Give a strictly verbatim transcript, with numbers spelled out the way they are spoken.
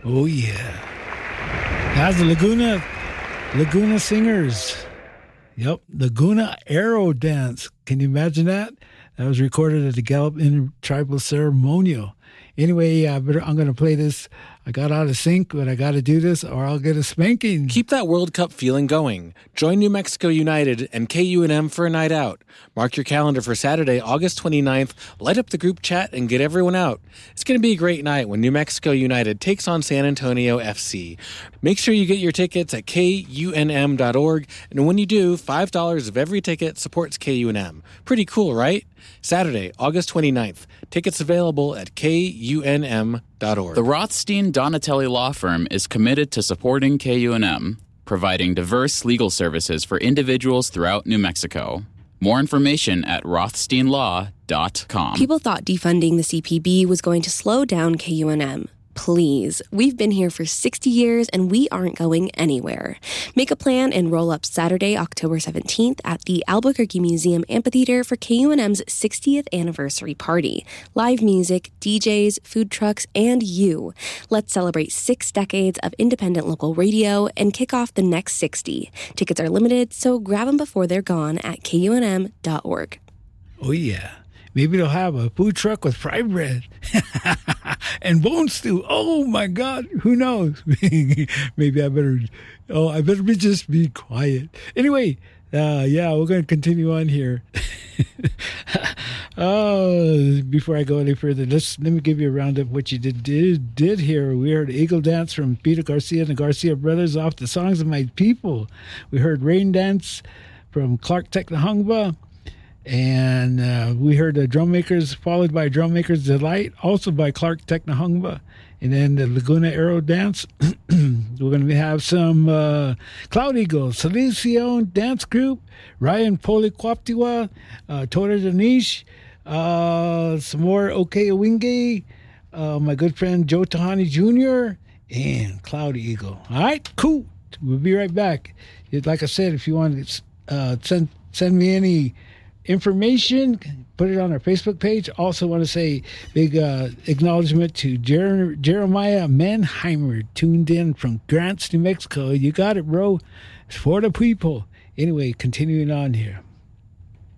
Oh, yeah. That's the Laguna, Laguna Singers. Yep, Laguna Aero Dance. Can you imagine that? That was recorded at the Gallup Intertribal Ceremonial. Anyway, I better, I'm going to play this. I got out of sync, but I got to do this or I'll get a spanking. Keep that World Cup feeling going. Join New Mexico United and K U N M for a night out. Mark your calendar for Saturday, August twenty-ninth. Light up the group chat and get everyone out. It's going to be a great night when New Mexico United takes on San Antonio F C. Make sure you get your tickets at K U N M dot org. And when you do, five dollars of every ticket supports K U N M. Pretty cool, right? Saturday, August twenty-ninth. Tickets available at K U N M dot org. The Rothstein Donatelli Law Firm is committed to supporting K U N M, providing diverse legal services for individuals throughout New Mexico. More information at rothstein law dot com. People thought defunding the C P B was going to slow down K U N M. Please, we've been here for sixty years and we aren't going anywhere. Make a plan and roll up Saturday, October seventeenth at the Albuquerque Museum Amphitheater for K U N M's sixtieth anniversary party. Live music, D Js, food trucks, and you. Let's celebrate six decades of independent local radio and kick off the next sixty. Tickets are limited, so grab them before they're gone at K U N M dot org. Oh, yeah. Maybe they'll have a food truck with fried bread and bone stew. Oh, my God. Who knows? Maybe I better, oh, I better be just be quiet. Anyway, uh, yeah, we're going to continue on here. Oh, before I go any further, let's, let me give you a roundup of what you did, did, did here. We heard Eagle Dance from Peter Garcia and the Garcia Brothers off the Songs of My People. We heard Rain Dance from Clark Technahungba. And uh, we heard the Drum Makers, followed by Drum Makers Delight, also by Clark Technahungba. And then the Laguna Aero Dance. We're going to have some uh, Cloud Eagles, Salicio Dance Group, Ryan Poliquaptiwa, uh, Tora Danish, uh, some more OK Owinge, uh, my good friend Joe Tahani Junior, and Cloud Eagle. All right, cool. We'll be right back. Like I said, if you want to uh, send send me any information, put it on our Facebook page. Also want to say big uh, acknowledgement to Jer- Jeremiah Manheimer, tuned in from Grants, New Mexico. You got it, bro. It's for the people. Anyway, continuing on here.